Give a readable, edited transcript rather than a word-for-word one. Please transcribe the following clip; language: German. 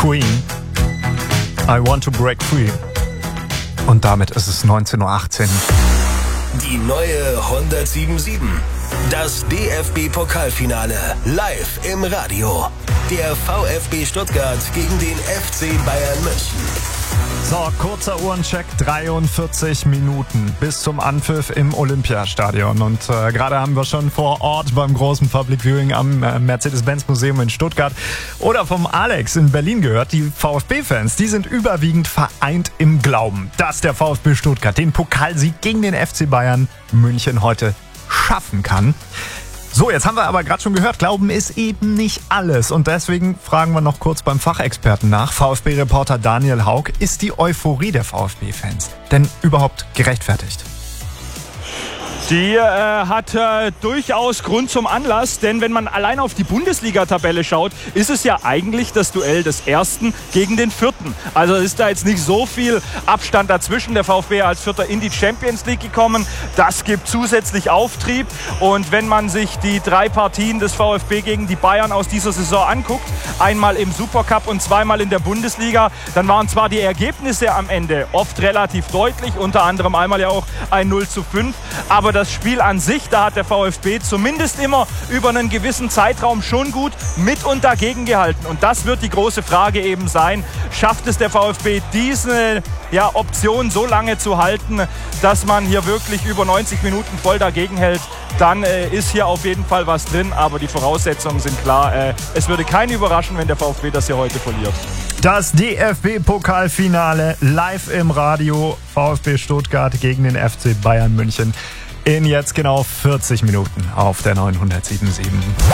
Queen. I want to break free. Und damit ist es 19.18 Uhr. Die neue 107.7. Das DFB-Pokalfinale live im Radio. Der VfB Stuttgart gegen den FC Bayern München. So, kurzer Uhrencheck, 43 Minuten bis zum Anpfiff im Olympiastadion. Und gerade haben wir schon vor Ort beim großen Public Viewing am Mercedes-Benz-Museum in Stuttgart oder vom Alex in Berlin gehört. Die VfB-Fans, die sind überwiegend vereint im Glauben, dass der VfB Stuttgart den Pokalsieg gegen den FC Bayern München heute schaffen kann. So, jetzt haben wir aber gerade schon gehört, Glauben ist eben nicht alles. Und deswegen fragen wir noch kurz beim Fachexperten nach, VfB-Reporter Daniel Haug, ist die Euphorie der VfB-Fans denn überhaupt gerechtfertigt? Die hat durchaus Grund zum Anlass, denn wenn man allein auf die Bundesliga-Tabelle schaut, ist es ja eigentlich das Duell des Ersten gegen den Vierten. Also ist da jetzt nicht so viel Abstand dazwischen. Der VfB als Vierter in die Champions League gekommen. Das gibt zusätzlich Auftrieb. Und wenn man sich die 3 Partien des VfB gegen die Bayern aus dieser Saison anguckt, einmal im Supercup und zweimal in der Bundesliga, dann waren zwar die Ergebnisse am Ende oft relativ deutlich, unter anderem einmal ja auch ein 0:5, aber das Spiel an sich, da hat der VfB zumindest immer über einen gewissen Zeitraum schon gut mit und dagegen gehalten. Und das wird die große Frage eben sein. Schafft es der VfB, diese Option so lange zu halten, dass man hier wirklich über 90 Minuten voll dagegen hält? Dann ist hier auf jeden Fall was drin. Aber die Voraussetzungen sind klar. Es würde keinen überraschen, wenn der VfB das hier heute verliert. Das DFB-Pokalfinale live im Radio. VfB Stuttgart gegen den FC Bayern München. In jetzt genau 40 Minuten auf der 907.7.